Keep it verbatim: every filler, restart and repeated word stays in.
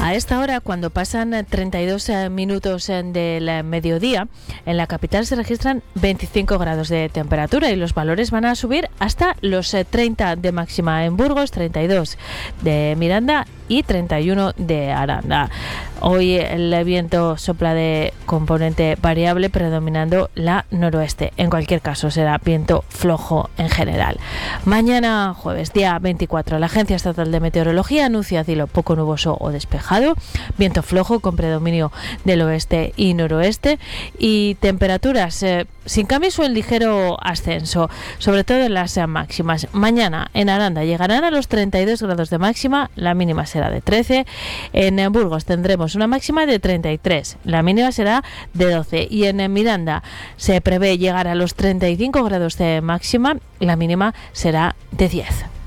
A esta hora, cuando pasan treinta y dos minutos del mediodía, en la capital se registran veinticinco grados de temperatura y los valores van a subir hasta los treinta de máxima en Burgos, treinta y dos de Miranda y treinta y uno de Aranda. Hoy el viento sopla de componente variable, predominando la noroeste. En cualquier caso, será viento flojo en general. Mañana, jueves, día veinticuatro, la Agencia Estatal de Meteorología anuncia cielo poco nuboso o despejado, viento flojo con predominio del oeste y noroeste y temperaturas eh, sin cambios o en ligero ascenso, sobre todo en las máximas. Mañana en Aranda llegarán a los treinta y dos grados de máxima, la mínima será de trece. En Burgos tendremos una máxima de treinta y tres, la mínima será de doce, y en Miranda se prevé llegar a los treinta y cinco grados de máxima, la mínima será de diez.